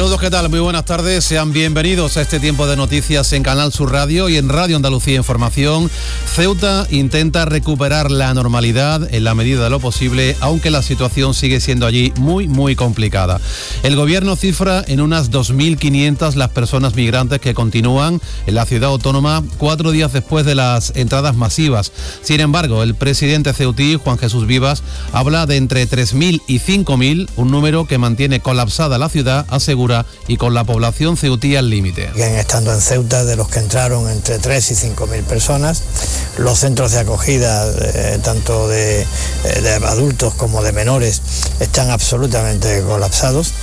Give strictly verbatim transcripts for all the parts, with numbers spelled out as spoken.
Saludos, ¿qué tal? Muy buenas tardes, sean bienvenidos a este tiempo de noticias en Canal Sur Radio y en Radio Andalucía Información. Ceuta intenta recuperar la normalidad en la medida de lo posible, aunque la situación sigue siendo allí muy, muy complicada. El gobierno cifra en unas dos mil quinientas las personas migrantes que continúan en la ciudad autónoma cuatro días después de las entradas masivas. Sin embargo, el presidente ceutí, Juan Jesús Vivas, habla de entre tres mil y cinco mil, un número que mantiene colapsada la ciudad, asegura, y con la población ceutí al límite. Siguen estando en Ceuta de los que entraron entre tres y cinco mil personas. Los centros de acogida, eh, tanto de, de adultos como de menores, están absolutamente colapsados.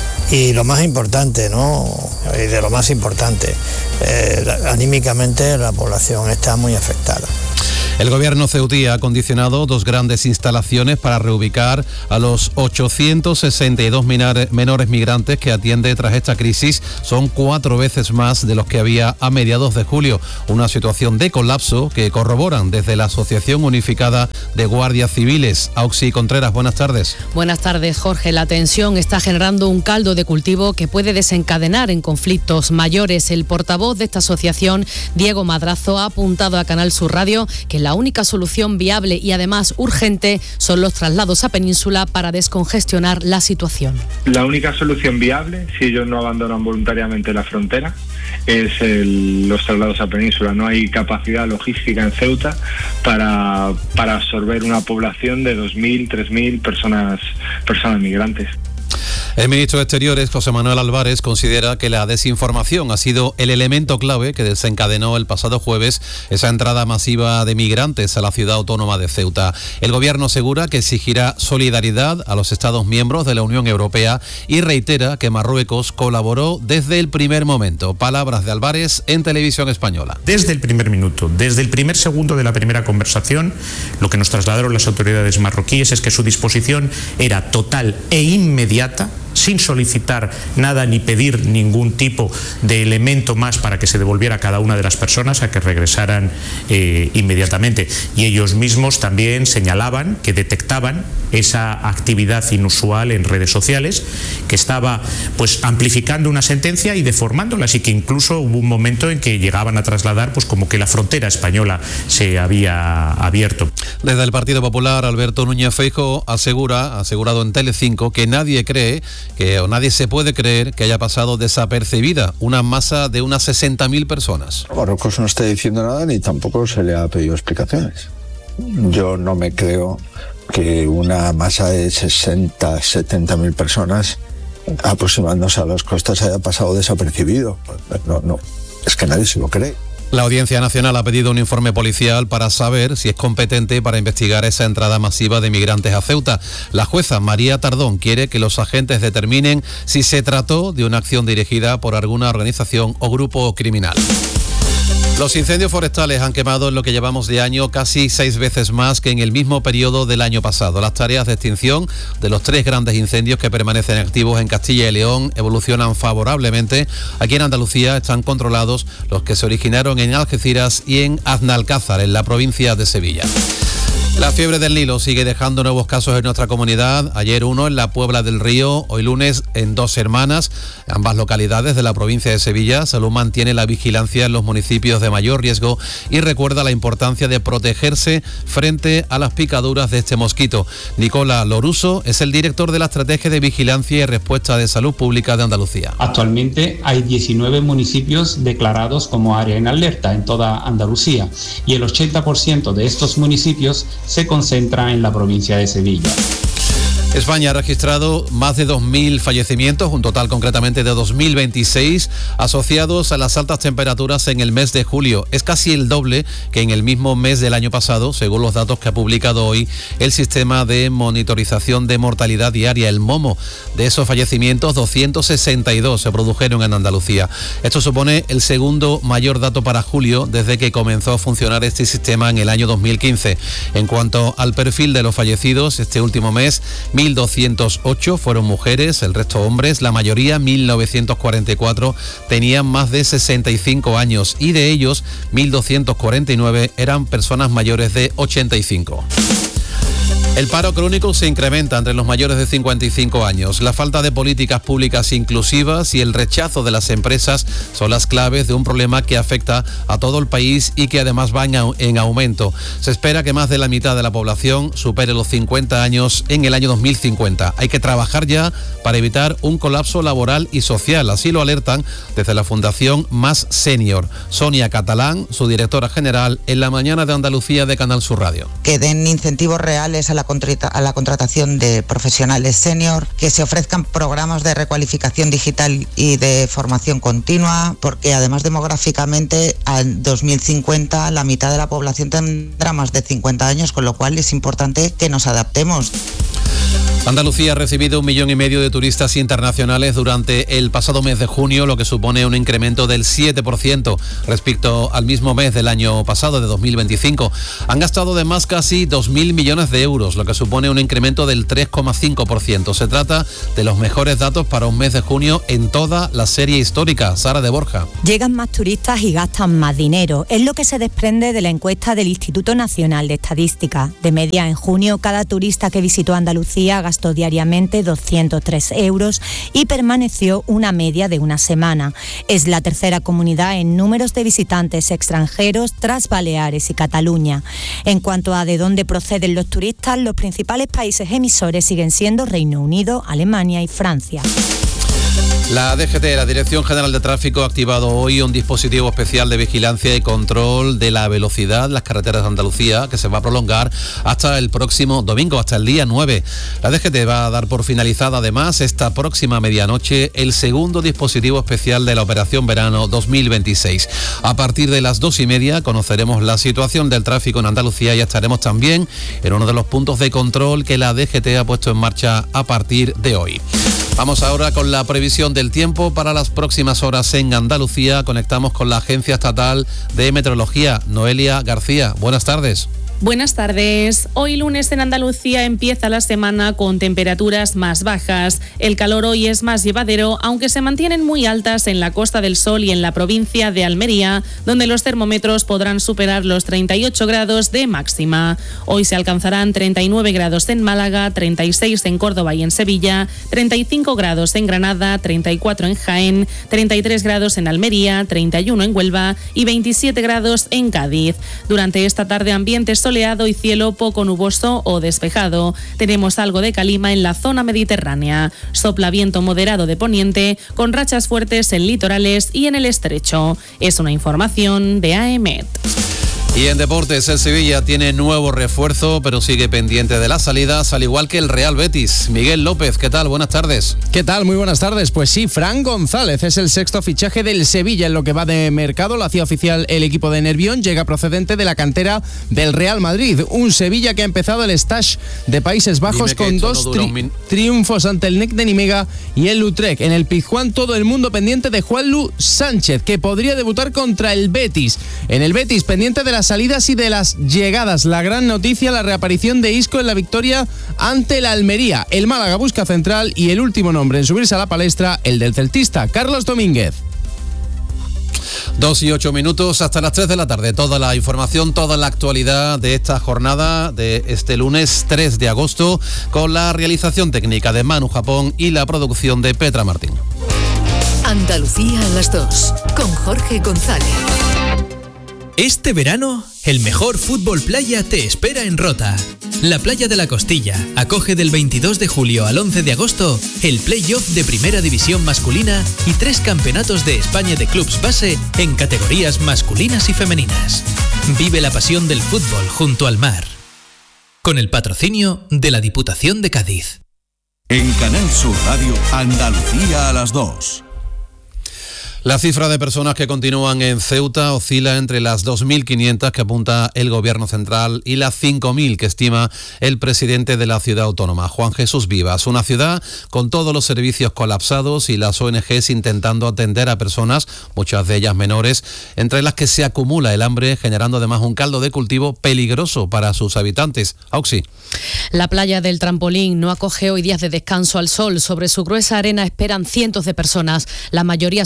Y lo más importante, ¿no? Y de lo más importante, eh, anímicamente la población está muy afectada. El gobierno ceutí ha acondicionado dos grandes instalaciones para reubicar a los ochocientos sesenta y dos menores migrantes que atiende tras esta crisis. Son cuatro veces más de los que había a mediados de julio. Una situación de colapso que corroboran desde la Asociación Unificada de Guardias Civiles. Auxi Contreras, buenas tardes. Buenas tardes, Jorge. La tensión está generando un caldo de cultivo que puede desencadenar en conflictos mayores. El portavoz de esta asociación, Diego Madrazo, ha apuntado a Canal Sur Radio que la única solución viable y además urgente son los traslados a Península para descongestionar la situación. La única solución viable, si ellos no abandonan voluntariamente la frontera, es el, los traslados a Península. No hay capacidad logística en Ceuta para, para absorber una población de dos mil, tres mil personas, personas migrantes. El ministro de Exteriores, José Manuel Álvarez, considera que la desinformación ha sido el elemento clave que desencadenó el pasado jueves esa entrada masiva de migrantes a la ciudad autónoma de Ceuta. El gobierno asegura que exigirá solidaridad a los Estados miembros de la Unión Europea y reitera que Marruecos colaboró desde el primer momento. Palabras de Álvarez en Televisión Española. Desde el primer minuto, desde el primer segundo de la primera conversación, lo que nos trasladaron las autoridades marroquíes es que su disposición era total e inmediata, sin solicitar nada ni pedir ningún tipo de elemento más para que se devolviera a cada una de las personas a que regresaran eh, inmediatamente. Y ellos mismos también señalaban que detectaban esa actividad inusual en redes sociales que estaba pues amplificando una sentencia y deformándola, así que incluso hubo un momento en que llegaban a trasladar pues como que la frontera española se había abierto. Desde el Partido Popular, Alberto Núñez Feijóo asegura, ha asegurado en Telecinco que nadie cree que o nadie se puede creer que haya pasado desapercibida una masa de unas sesenta mil personas. Marruecos no está diciendo nada ni tampoco se le ha pedido explicaciones. Yo no me creo que una masa de sesenta, setenta mil personas aproximándose a las costas haya pasado desapercibido. No, no, es que nadie se lo cree. La Audiencia Nacional ha pedido un informe policial para saber si es competente para investigar esa entrada masiva de migrantes a Ceuta. La jueza María Tardón quiere que los agentes determinen si se trató de una acción dirigida por alguna organización o grupo criminal. Los incendios forestales han quemado en lo que llevamos de año casi seis veces más que en el mismo periodo del año pasado. Las tareas de extinción de los tres grandes incendios que permanecen activos en Castilla y León evolucionan favorablemente. Aquí en Andalucía están controlados los que se originaron en Algeciras y en Aznalcázar, en la provincia de Sevilla. La fiebre del Nilo sigue dejando nuevos casos en nuestra comunidad. Ayer uno en la Puebla del Río, hoy lunes en Dos Hermanas, ambas localidades de la provincia de Sevilla. Salud mantiene la vigilancia en los municipios de mayor riesgo y recuerda la importancia de protegerse frente a las picaduras de este mosquito. Nicola Loruso es el director de la Estrategia de Vigilancia y Respuesta de Salud Pública de Andalucía. Actualmente hay diecinueve municipios declarados como área en alerta en toda Andalucía y el ochenta por ciento de estos municipios se concentra en la provincia de Sevilla. España ha registrado más de dos mil fallecimientos, un total concretamente de dos mil veintiséis, asociados a las altas temperaturas en el mes de julio. Es casi el doble que en el mismo mes del año pasado, según los datos que ha publicado hoy el Sistema de Monitorización de Mortalidad Diaria, el MOMO. De esos fallecimientos, doscientos sesenta y dos se produjeron en Andalucía. Esto supone el segundo mayor dato para julio desde que comenzó a funcionar este sistema en el año dos mil quince. En cuanto al perfil de los fallecidos, este último mes, mil doscientos ocho fueron mujeres, el resto hombres. La mayoría, mil novecientos cuarenta y cuatro, tenían más de sesenta y cinco años y de ellos mil doscientos cuarenta y nueve eran personas mayores de ochenta y cinco. El paro crónico se incrementa entre los mayores de cincuenta y cinco años. La falta de políticas públicas inclusivas y el rechazo de las empresas son las claves de un problema que afecta a todo el país y que además va en aumento. Se espera que más de la mitad de la población supere los cincuenta años en el año dos mil cincuenta. Hay que trabajar ya para evitar un colapso laboral y social. Así lo alertan desde la Fundación Más Senior. Sonia Catalán, su directora general, en la mañana de Andalucía de Canal Sur Radio. Que den incentivos reales a la a la contratación de profesionales senior, que se ofrezcan programas de recualificación digital y de formación continua, porque además demográficamente al dos mil cincuenta la mitad de la población tendrá más de cincuenta años, con lo cual es importante que nos adaptemos. Andalucía ha recibido un millón y medio de turistas internacionales durante el pasado mes de junio, lo que supone un incremento del siete por ciento respecto al mismo mes del año pasado, de dos mil veinticinco. Han gastado además casi dos mil millones de euros, lo que supone un incremento del tres coma cinco por ciento. Se trata de los mejores datos para un mes de junio en toda la serie histórica. Sara de Borja. Llegan más turistas y gastan más dinero. Es lo que se desprende de la encuesta del Instituto Nacional de Estadística. De media, en junio, cada turista que visitó Andalucía gastó diariamente doscientos tres euros y permaneció una media de una semana. Es la tercera comunidad en números de visitantes extranjeros tras Baleares y Cataluña. En cuanto a de dónde proceden los turistas, los principales países emisores siguen siendo Reino Unido, Alemania y Francia. La D G T, la Dirección General de Tráfico, ha activado hoy un dispositivo especial de vigilancia y control de la velocidad en las carreteras de Andalucía, que se va a prolongar hasta el próximo domingo, hasta el día nueve. La D G T va a dar por finalizada además esta próxima medianoche el segundo dispositivo especial de la Operación Verano dos mil veintiséis. A partir de las dos y media conoceremos la situación del tráfico en Andalucía y estaremos también en uno de los puntos de control que la D G T ha puesto en marcha a partir de hoy. Vamos ahora con la previsión del tiempo para las próximas horas en Andalucía. Conectamos con la Agencia Estatal de Meteorología. Noelia García, buenas tardes. Buenas tardes. Hoy lunes en Andalucía empieza la semana con temperaturas más bajas. El calor hoy es más llevadero, aunque se mantienen muy altas en la Costa del Sol y en la provincia de Almería, donde los termómetros podrán superar los treinta y ocho grados de máxima. Hoy se alcanzarán treinta y nueve grados en Málaga, treinta y seis en Córdoba y en Sevilla, treinta y cinco grados en Granada, treinta y cuatro en Jaén, treinta y tres grados en Almería, treinta y uno en Huelva y veintisiete grados en Cádiz. Durante esta tarde ambientes soleado y cielo poco nuboso o despejado. Tenemos algo de calima en la zona mediterránea. Sopla viento moderado de poniente con rachas fuertes en litorales y en el estrecho. Es una información de A E M E T. Y en deportes, el Sevilla tiene nuevo refuerzo, pero sigue pendiente de las salidas, al igual que el Real Betis. Miguel López, ¿qué tal? Buenas tardes. ¿Qué tal? Muy buenas tardes. Pues sí, Fran González es el sexto fichaje del Sevilla en lo que va de mercado. Lo hacía oficial el equipo de Nervión, llega procedente de la cantera del Real Madrid. Un Sevilla que ha empezado el stage de Países Bajos con dos no tri- min- triunfos ante el N E C de Nimega y el Utrecht. En el Pizjuán todo el mundo pendiente de Juanlu Sánchez, que podría debutar contra el Betis. En el Betis, pendiente de las salidas y de las llegadas. La gran noticia, la reaparición de Isco en la victoria ante la Almería. El Málaga busca central y el último nombre en subirse a la palestra, el del celtista, Carlos Domínguez. Dos y ocho minutos hasta las tres de la tarde. Toda la información, toda la actualidad de esta jornada de este lunes tres de agosto, con la realización técnica de Manu Japón y la producción de Petra Martín. Andalucía a las dos, con Jorge González. Este verano, el mejor fútbol playa te espera en Rota. La Playa de la Costilla acoge del veintidós de julio al once de agosto el play-off de Primera División masculina y tres campeonatos de España de clubs base en categorías masculinas y femeninas. Vive la pasión del fútbol junto al mar. Con el patrocinio de la Diputación de Cádiz. En Canal Sur Radio, Andalucía a las dos. La cifra de personas que continúan en Ceuta oscila entre las dos mil quinientas que apunta el Gobierno Central y las cinco mil que estima el presidente de la ciudad autónoma, Juan Jesús Vivas. Una ciudad con todos los servicios colapsados y las O N Ges intentando atender a personas, muchas de ellas menores, entre las que se acumula el hambre, generando además un caldo de cultivo peligroso para sus habitantes. Auxi. La playa del Trampolín no acoge hoy días de descanso al sol. Sobre su gruesa arena esperan cientos de personas, la mayoría subsaharianas,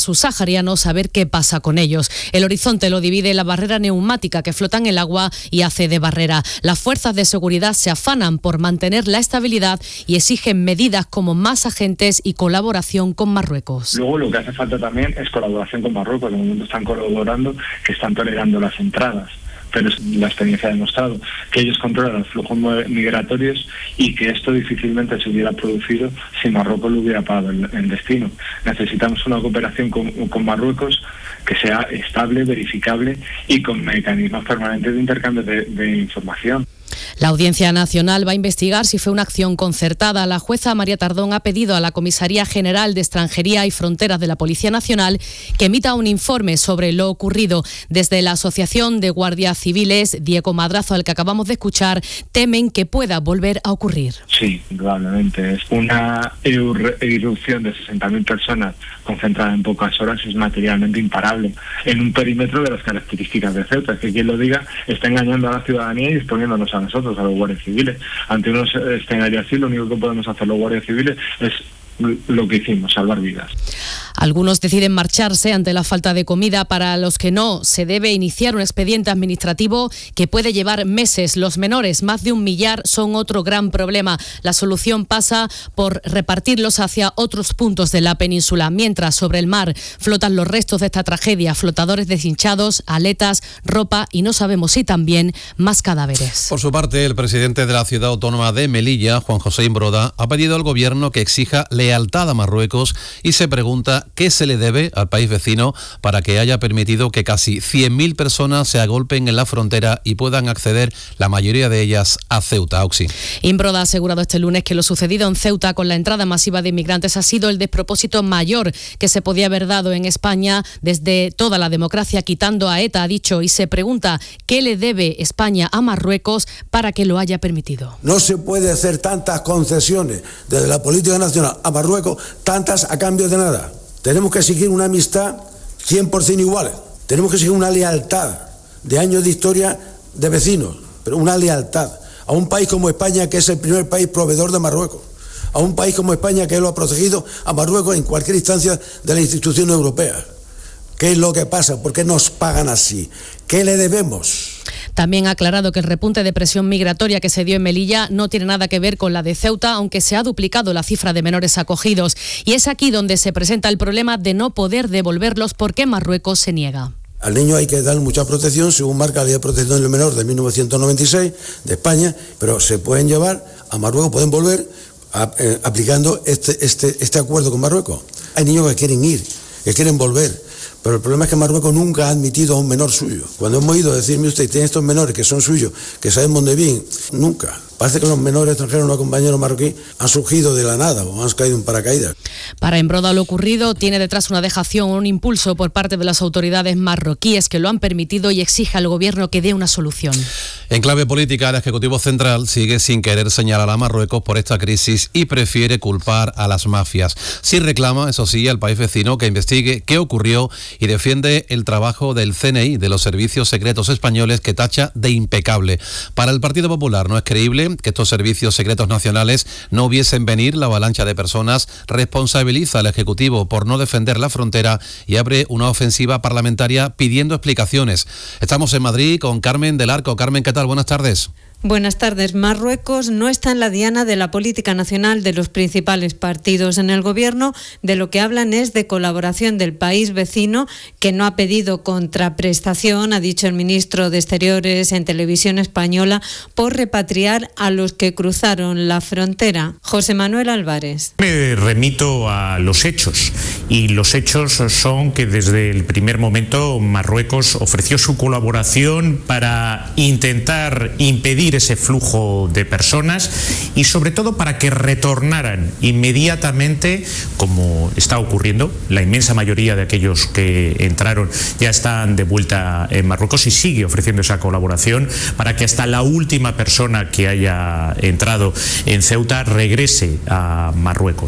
mariano saber qué pasa con ellos. El horizonte lo divide la barrera neumática que flota en el agua y hace de barrera. Las fuerzas de seguridad se afanan por mantener la estabilidad y exigen medidas como más agentes y colaboración con Marruecos. Luego lo que hace falta también es colaboración con Marruecos. De momento están colaborando, que están tolerando las entradas, pero la experiencia ha demostrado que ellos controlan los flujos migratorios y que esto difícilmente se hubiera producido si Marruecos lo hubiera pagado el, el destino. Necesitamos una cooperación con, con Marruecos que sea estable, verificable y con mecanismos permanentes de intercambio de, de información. La Audiencia Nacional va a investigar si fue una acción concertada. La jueza María Tardón ha pedido a la Comisaría General de Extranjería y Fronteras de la Policía Nacional que emita un informe sobre lo ocurrido. Desde la Asociación de Guardias Civiles, Diego Madrazo, al que acabamos de escuchar, temen que pueda volver a ocurrir. Sí, indudablemente. Es una irrupción de sesenta mil personas concentrada en pocas horas, es materialmente imparable en un perímetro de las características de Ceuta. Es que quien lo diga está engañando a la ciudadanía y exponiéndonos a nosotros, a los guardias civiles. Ante unos escenarios así, lo único que podemos hacer los guardias civiles es lo que hicimos, salvar vidas. Algunos deciden marcharse ante la falta de comida. Para los que no, se debe iniciar un expediente administrativo que puede llevar meses. Los menores, más de un millar, son otro gran problema. La solución pasa por repartirlos hacia otros puntos de la península. Mientras, sobre el mar flotan los restos de esta tragedia, flotadores deshinchados, aletas, ropa y no sabemos si también más cadáveres. Por su parte, el presidente de la ciudad autónoma de Melilla, Juan José Imbroda, ha pedido al gobierno que exija lealtad a Marruecos y se pregunta qué se le debe al país vecino para que haya permitido que casi cien mil personas se agolpen en la frontera y puedan acceder, la mayoría de ellas, a Ceuta. Auxi. Imbroda ha asegurado este lunes que lo sucedido en Ceuta con la entrada masiva de inmigrantes ha sido el despropósito mayor que se podía haber dado en España desde toda la democracia, quitando a ETA, ha dicho, y se pregunta qué le debe España a Marruecos para que lo haya permitido. No se puede hacer tantas concesiones desde la política nacional a Marruecos, tantas a cambio de nada. Tenemos que seguir una amistad cien por ciento igual. Tenemos que seguir una lealtad de años de historia de vecinos, pero una lealtad a un país como España, que es el primer país proveedor de Marruecos, a un país como España que lo ha protegido a Marruecos en cualquier instancia de la institución europea. ¿Qué es lo que pasa? ¿Por qué nos pagan así? ¿Qué le debemos? También ha aclarado que el repunte de presión migratoria que se dio en Melilla no tiene nada que ver con la de Ceuta, aunque se ha duplicado la cifra de menores acogidos. Y es aquí donde se presenta el problema de no poder devolverlos porque Marruecos se niega. Al niño hay que darle mucha protección, según marca la Ley de Protección del Menor de mil novecientos noventa y seis de España, pero se pueden llevar a Marruecos, pueden volver a, eh, aplicando este, este, este acuerdo con Marruecos. Hay niños que quieren ir, que quieren volver. Pero el problema es que Marruecos nunca ha admitido a un menor suyo. Cuando hemos oído decirme usted, tiene estos menores que son suyos, que saben dónde viven, nunca. Parece que los menores extranjeros, no compañeros marroquíes, han surgido de la nada o han caído en paracaídas. Para Imbroda lo ocurrido tiene detrás una dejación, un impulso por parte de las autoridades marroquíes que lo han permitido y exige al gobierno que dé una solución. En clave política, el Ejecutivo Central sigue sin querer señalar a Marruecos por esta crisis y prefiere culpar a las mafias. Sí reclama, eso sí, al país vecino que investigue qué ocurrió y defiende el trabajo del C N I, de los servicios secretos españoles, que tacha de impecable. Para el Partido Popular no es creíble que estos servicios secretos nacionales no viesen venir la avalancha de personas, responsabiliza al Ejecutivo por no defender la frontera y abre una ofensiva parlamentaria pidiendo explicaciones. Estamos en Madrid con Carmen del Arco. Carmen, ¿qué tal? Buenas tardes. Buenas tardes. Marruecos no está en la diana de la política nacional de los principales partidos en el gobierno. De lo que hablan es de colaboración del país vecino, que no ha pedido contraprestación, ha dicho el ministro de Exteriores en televisión española, por repatriar a los que cruzaron la frontera. José Manuel Álvarez. Me remito a los hechos, y los hechos son que desde el primer momento Marruecos ofreció su colaboración para intentar impedir ese flujo de personas y sobre todo para que retornaran inmediatamente, como está ocurriendo. La inmensa mayoría de aquellos que entraron ya están de vuelta en Marruecos y sigue ofreciendo esa colaboración para que hasta la última persona que haya entrado en Ceuta regrese a Marruecos.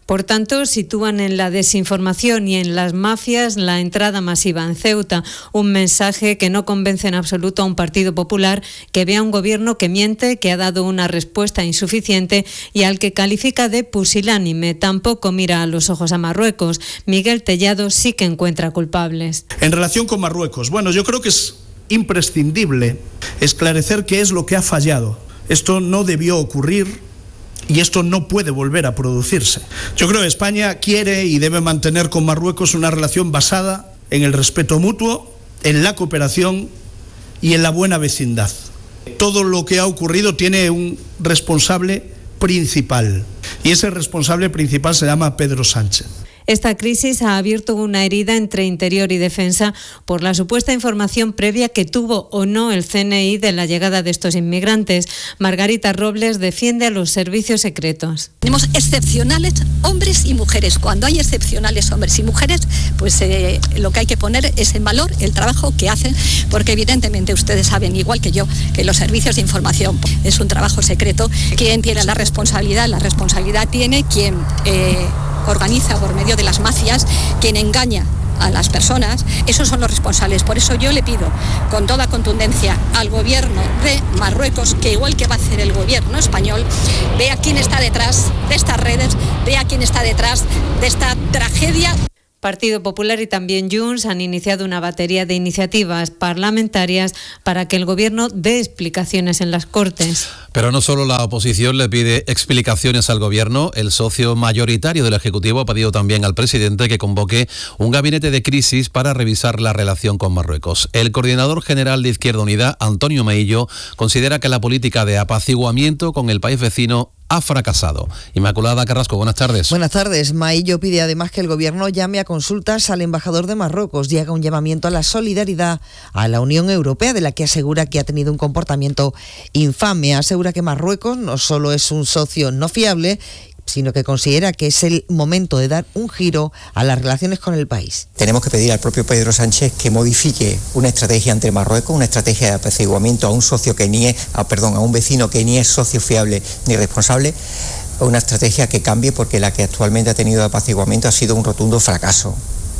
Por tanto, sitúan en la desinformación y en las mafias la entrada masiva en Ceuta, un mensaje que no convence en absoluto a un Partido Popular que ve a un gobierno que miente, que ha dado una respuesta insuficiente y al que califica de pusilánime. Tampoco mira a los ojos a Marruecos. Miguel Tellado sí que encuentra culpables. En relación con Marruecos, bueno, yo creo que es imprescindible esclarecer qué es lo que ha fallado. Esto no debió ocurrir. Y esto no puede volver a producirse. Yo creo que España quiere y debe mantener con Marruecos una relación basada en el respeto mutuo, en la cooperación y en la buena vecindad. Todo lo que ha ocurrido tiene un responsable principal y ese responsable principal se llama Pedro Sánchez. Esta crisis ha abierto una herida entre Interior y Defensa por la supuesta información previa que tuvo o no el C N I de la llegada de estos inmigrantes. Margarita Robles defiende a los servicios secretos. Tenemos excepcionales hombres y mujeres. Cuando hay excepcionales hombres y mujeres, pues eh, lo que hay que poner es en valor el trabajo que hacen, porque evidentemente ustedes saben, igual que yo, que los servicios de información es un trabajo secreto. ¿Quién tiene la responsabilidad? La responsabilidad tiene quien Eh, organiza por medio de las mafias, quien engaña a las personas. Esos son los responsables. Por eso yo le pido con toda contundencia al gobierno de Marruecos, que igual que va a hacer el gobierno español, vea quién está detrás de estas redes, vea quién está detrás de esta tragedia. Partido Popular y también Junts han iniciado una batería de iniciativas parlamentarias para que el Gobierno dé explicaciones en las Cortes. Pero no solo la oposición le pide explicaciones al Gobierno, el socio mayoritario del Ejecutivo ha pedido también al presidente que convoque un gabinete de crisis para revisar la relación con Marruecos. El coordinador general de Izquierda Unida, Antonio Maillo, considera que la política de apaciguamiento con el país vecino ha fracasado. Inmaculada Carrasco, buenas tardes. Buenas tardes. Maillo pide además que el Gobierno llame a consultas al embajador de Marruecos y haga un llamamiento a la solidaridad a la Unión Europea, de la que asegura que ha tenido un comportamiento infame. Asegura que Marruecos no solo es un socio no fiable, sino que considera que es el momento de dar un giro a las relaciones con el país. Tenemos que pedir al propio Pedro Sánchez que modifique una estrategia entre Marruecos, una estrategia de apaciguamiento a un socio que ni es, ah, perdón, a un vecino que ni es socio fiable ni responsable, una estrategia que cambie, porque la que actualmente ha tenido de apaciguamiento ha sido un rotundo fracaso.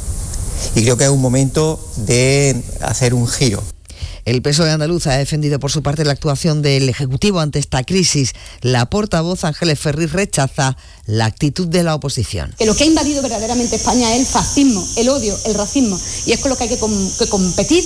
Y creo que es un momento de hacer un giro. El P S O E andaluz ha defendido por su parte la actuación del Ejecutivo ante esta crisis. La portavoz Ángeles Ferriz rechaza la actitud de la oposición. Que lo que ha invadido verdaderamente España es el fascismo, el odio, el racismo, y es con lo que hay que, com- que competir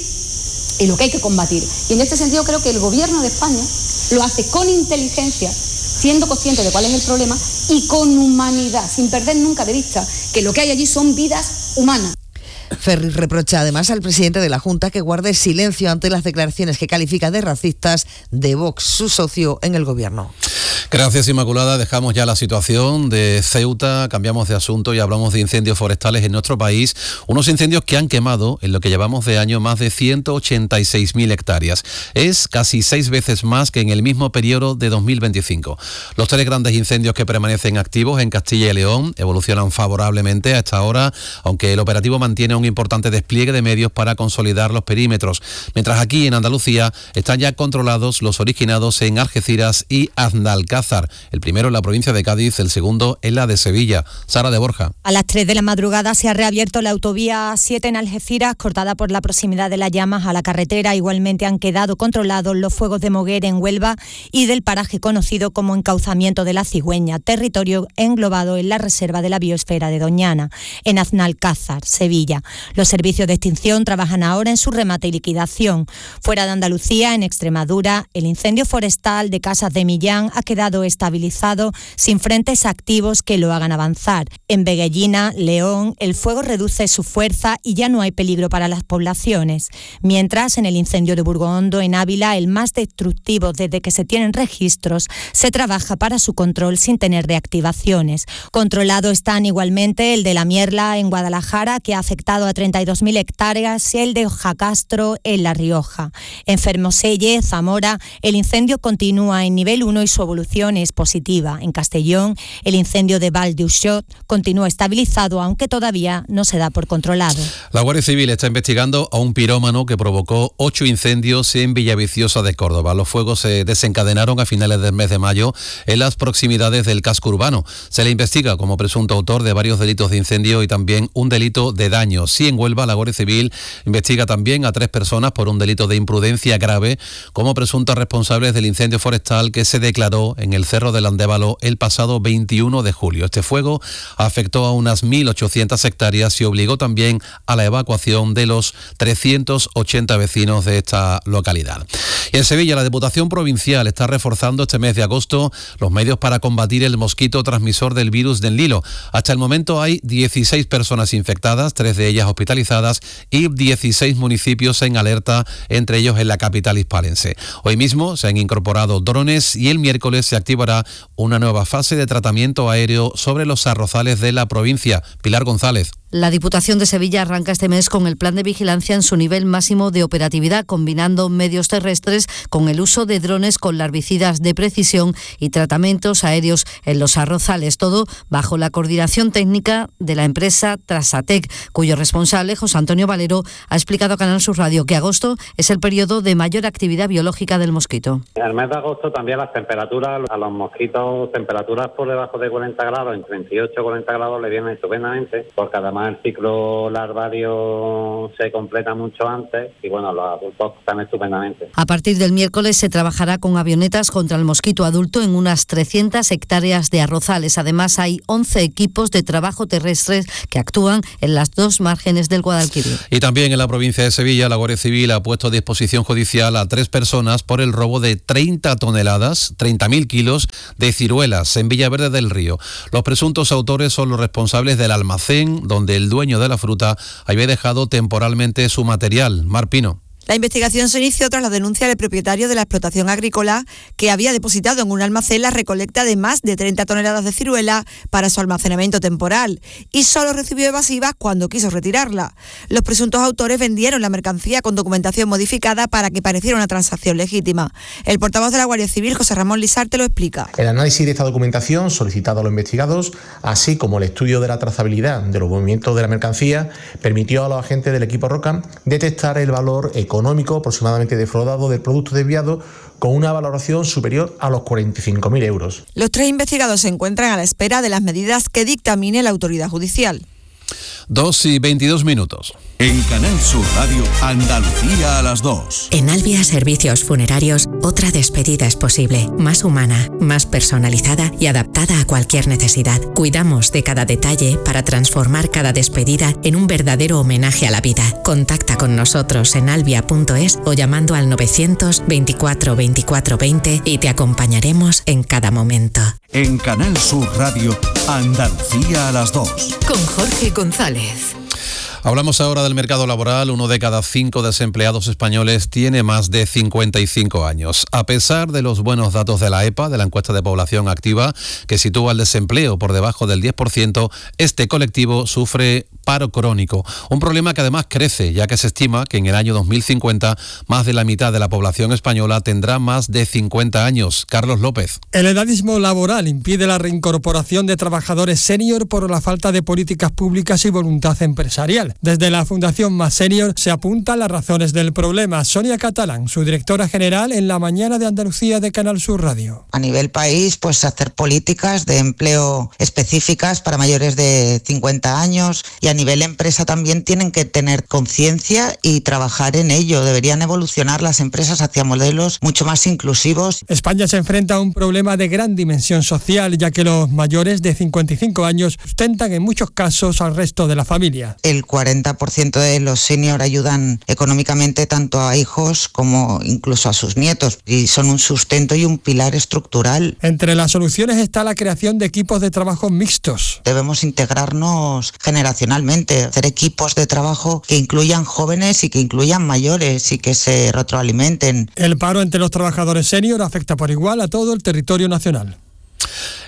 y lo que hay que combatir. Y en este sentido creo que el Gobierno de España lo hace con inteligencia, siendo consciente de cuál es el problema y con humanidad, sin perder nunca de vista que lo que hay allí son vidas humanas. Ferriz reprocha además al presidente de la Junta que guarde silencio ante las declaraciones que califica de racistas de Vox, su socio en el Gobierno. Gracias, Inmaculada. Dejamos ya la situación de Ceuta, cambiamos de asunto y hablamos de incendios forestales en nuestro país. Unos incendios que han quemado, en lo que llevamos de año, más de ciento ochenta y seis mil hectáreas. Es casi seis veces más que en el mismo periodo de dos mil veinticinco. Los tres grandes incendios que permanecen activos en Castilla y León evolucionan favorablemente a esta hora, aunque el operativo mantiene un importante despliegue de medios para consolidar los perímetros. Mientras aquí en Andalucía están ya controlados los originados en Algeciras y Aznalcázar. El primero en la provincia de Cádiz, el segundo en la de Sevilla. Sara de Borja. A las tres de la madrugada se ha reabierto la autovía siete en Algeciras, cortada por la proximidad de las llamas a la carretera. Igualmente han quedado controlados los fuegos de Moguer en Huelva y del paraje conocido como Encauzamiento de la Cigüeña, territorio englobado en la reserva de la biosfera de Doñana, en Aznalcázar, Sevilla. Los servicios de extinción trabajan ahora en su remate y liquidación. Fuera de Andalucía, en Extremadura, el incendio forestal de Casas de Millán ha quedado estabilizado sin frentes activos que lo hagan avanzar. En Veguellina, León, el fuego reduce su fuerza y ya no hay peligro para las poblaciones. Mientras, en el incendio de Burgohondo, en Ávila, el más destructivo desde que se tienen registros, se trabaja para su control sin tener reactivaciones. Controlado están igualmente el de La Mierla en Guadalajara, que ha afectado a treinta y dos mil hectáreas, y el de Ojacastro en La Rioja. En Fermoselle, Zamora, el incendio continúa en nivel uno y su evolución evolución es positiva. En Castellón, el incendio de Val d'Uixot continúa estabilizado, aunque todavía no se da por controlado. La Guardia Civil está investigando a un pirómano que provocó ocho incendios en Villaviciosa de Córdoba. Los fuegos se desencadenaron a finales del mes de mayo en las proximidades del casco urbano. Se le investiga como presunto autor de varios delitos de incendio y también un delito de daño. Sí, en Huelva, la Guardia Civil investiga también a tres personas por un delito de imprudencia grave como presuntos responsables del incendio forestal que se declaró en el Cerro del Andévalo el pasado veintiuno de julio. Este fuego afectó a unas mil ochocientas hectáreas y obligó también a la evacuación de los trescientos ochenta vecinos de esta localidad. Y en Sevilla, la Diputación Provincial está reforzando este mes de agosto los medios para combatir el mosquito transmisor del virus del Nilo. Hasta el momento hay dieciséis personas infectadas, tres de ellas hospitalizadas y dieciséis municipios en alerta, entre ellos en la capital hispalense. Hoy mismo se han incorporado drones y el miércoles se activará una nueva fase de tratamiento aéreo sobre los arrozales de la provincia. Pilar González. La Diputación de Sevilla arranca este mes con el plan de vigilancia en su nivel máximo de operatividad, combinando medios terrestres con el uso de drones con larvicidas de precisión y tratamientos aéreos en los arrozales, todo bajo la coordinación técnica de la empresa Trasatec, cuyo responsable, José Antonio Valero, ha explicado a Canal Sur Radio que agosto es el periodo de mayor actividad biológica del mosquito. En el mes de agosto también las temperaturas, a los mosquitos, temperaturas por debajo de cuarenta grados, en treinta y ocho a cuarenta grados le vienen estupendamente, porque además el ciclo larvario se completa mucho antes y bueno, los adultos están estupendamente. A partir del miércoles se trabajará con avionetas contra el mosquito adulto en unas trescientas hectáreas de arrozales. Además hay once equipos de trabajo terrestres que actúan en las dos márgenes del Guadalquivir. Y también en la provincia de Sevilla, la Guardia Civil ha puesto a disposición judicial a tres personas por el robo de treinta toneladas, treinta mil kilos de ciruelas en Villaverde del Río. Los presuntos autores son los responsables del almacén donde el dueño de la fruta había dejado temporalmente su material. Mar Pino. La investigación se inició tras la denuncia del propietario de la explotación agrícola que había depositado en un almacén la recolecta de más de treinta toneladas de ciruela para su almacenamiento temporal y solo recibió evasivas cuando quiso retirarla. Los presuntos autores vendieron la mercancía con documentación modificada para que pareciera una transacción legítima. El portavoz de la Guardia Civil, José Ramón Lisarte, lo explica. El análisis de esta documentación solicitado a los investigados, así como el estudio de la trazabilidad de los movimientos de la mercancía, permitió a los agentes del equipo Roca detectar el valor económico económico aproximadamente defraudado del producto desviado con una valoración superior a los cuarenta y cinco mil euros. Los tres investigados se encuentran a la espera de las medidas que dictamine la autoridad judicial. Dos y veintidós minutos. En Canal Sur Radio, Andalucía a las dos. En Albia Servicios Funerarios, otra despedida es posible, más humana, más personalizada y adaptada a cualquier necesidad. Cuidamos de cada detalle para transformar cada despedida en un verdadero homenaje a la vida. Contacta con nosotros en albia punto es o llamando al novecientos veinticuatro veinticuatro veinte y te acompañaremos en cada momento. En Canal Sur Radio, Andalucía a las dos. Con Jorge González. Hablamos ahora del mercado laboral. Uno de cada cinco desempleados españoles tiene más de cincuenta y cinco años. A pesar de los buenos datos de la E P A, de la encuesta de población activa, que sitúa el desempleo por debajo del diez por ciento, este colectivo sufre paro crónico. Un problema que además crece, ya que se estima que en el año dos mil cincuenta más de la mitad de la población española tendrá más de cincuenta años. Carlos López. El edadismo laboral impide la reincorporación de trabajadores senior por la falta de políticas públicas y voluntad empresarial. Desde la Fundación Más Senior se apuntan las razones del problema. Sonia Catalán, su directora general en la mañana de Andalucía de Canal Sur Radio. A nivel país, pues hacer políticas de empleo específicas para mayores de cincuenta años y a nivel empresa también tienen que tener conciencia y trabajar en ello. Deberían evolucionar las empresas hacia modelos mucho más inclusivos. España se enfrenta a un problema de gran dimensión social, ya que los mayores de cincuenta y cinco años sustentan en muchos casos al resto de la familia. El cuarenta por ciento de los senior ayudan económicamente tanto a hijos como incluso a sus nietos y son un sustento y un pilar estructural. Entre las soluciones está la creación de equipos de trabajo mixtos. Debemos integrarnos generacionalmente, hacer equipos de trabajo que incluyan jóvenes y que incluyan mayores y que se retroalimenten. El paro entre los trabajadores senior afecta por igual a todo el territorio nacional.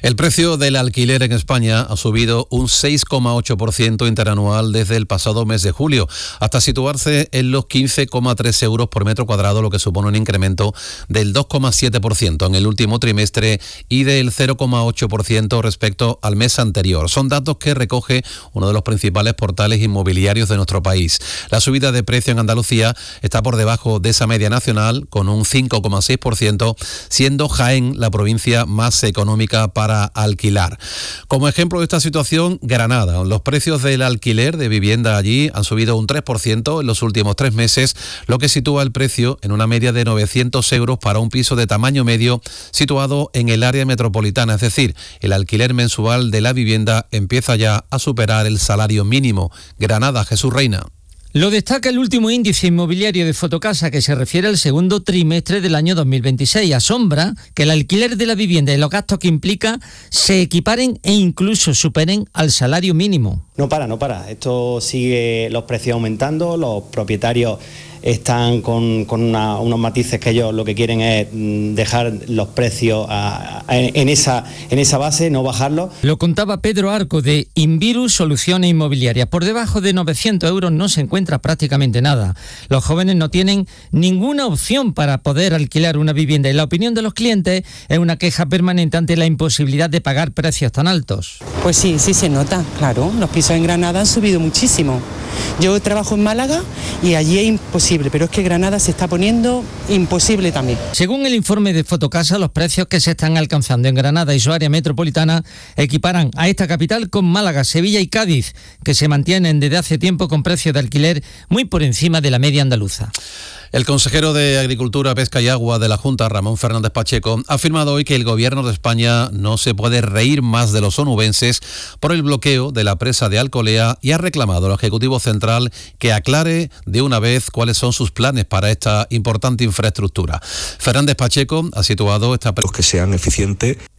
El precio del alquiler en España ha subido un seis coma ocho por ciento interanual desde el pasado mes de julio, hasta situarse en los quince coma tres euros por metro cuadrado, lo que supone un incremento del dos coma siete por ciento en el último trimestre y del cero coma ocho por ciento respecto al mes anterior. Son datos que recoge uno de los principales portales inmobiliarios de nuestro país. La subida de precio en Andalucía está por debajo de esa media nacional, con un cinco coma seis por ciento, siendo Jaén la provincia más económica para alquilar. Como ejemplo de esta situación, Granada. Los precios del alquiler de vivienda allí han subido un tres por ciento en los últimos tres meses, lo que sitúa el precio en una media de novecientos euros para un piso de tamaño medio situado en el área metropolitana. Es decir, el alquiler mensual de la vivienda empieza ya a superar el salario mínimo. Granada, Jesús Reina. Lo destaca el último índice inmobiliario de Fotocasa, que se refiere al segundo trimestre del año dos mil veintiséis. Asombra que el alquiler de la vivienda y los gastos que implica se equiparen e incluso superen al salario mínimo. No para, no para. Esto sigue, los precios aumentando, los propietarios están con, con una, unos matices que ellos lo que quieren es dejar los precios a, a, en, esa, en esa base, no bajarlos. Lo contaba Pedro Arco de Invirus Soluciones Inmobiliarias. Por debajo de novecientos euros no se encuentra prácticamente nada. Los jóvenes no tienen ninguna opción para poder alquilar una vivienda y la opinión de los clientes es una queja permanente ante la imposibilidad de pagar precios tan altos. Pues sí, sí se nota, claro. Los pisos en Granada han subido muchísimo. Yo trabajo en Málaga y allí es imposible, pero es que Granada se está poniendo imposible también. Según el informe de Fotocasa, los precios que se están alcanzando en Granada y su área metropolitana equiparan a esta capital con Málaga, Sevilla y Cádiz, que se mantienen desde hace tiempo con precios de alquiler muy por encima de la media andaluza. El consejero de Agricultura, Pesca y Agua de la Junta, Ramón Fernández Pacheco, ha afirmado hoy que el Gobierno de España no se puede reír más de los onubenses por el bloqueo de la presa de Alcolea y ha reclamado al Ejecutivo Central que aclare de una vez cuáles son sus planes para esta importante infraestructura. Fernández Pacheco ha situado esta... que sean eficientes.